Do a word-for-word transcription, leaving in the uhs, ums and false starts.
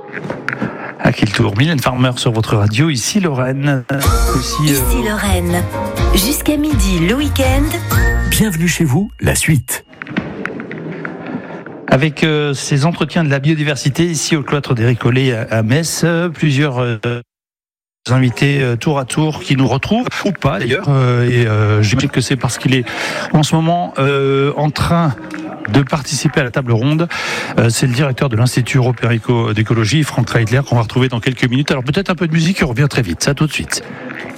À quel tour? Mylène Farmer sur votre radio, ici Lorraine. Aussi, Ici euh... Lorraine. Jusqu'à midi, le week-end. Bienvenue chez vous, la suite. Avec euh, ces entretiens de la biodiversité ici au cloître des Récollets à, à Metz, euh, plusieurs euh, invités euh, tour à tour qui nous retrouvent, ou pas d'ailleurs, euh, et euh, j'imagine que c'est parce qu'il est en ce moment euh, en train de participer à la table ronde. Euh, c'est le directeur de l'Institut européen d'écologie, Franck Reidler, qu'on va retrouver dans quelques minutes. Alors peut-être un peu de musique, on revient très vite, ça tout de suite.